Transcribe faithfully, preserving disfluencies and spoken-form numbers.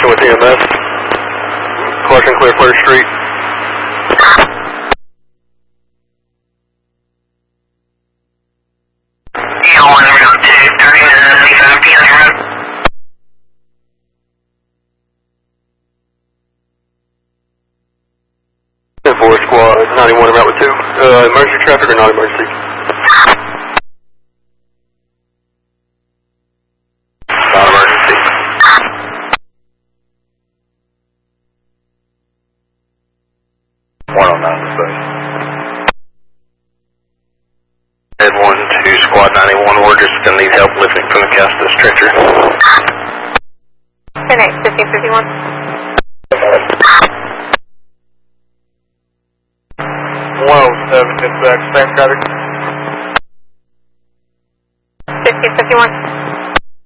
Working with E M S. Collection clear First Street. E L one around two, thirty to seventy-five P M road. ten four squad, ninety-one around with two. Uh, emergency traffic or not emergency? Not emergency. one oh nine, please. Head one to squad ninety-one, we're just going to need help lifting from the cast of the stretcher. Connect fifteen fifty-one. one oh seven, dispatch, same traffic. fifteen fifty-one.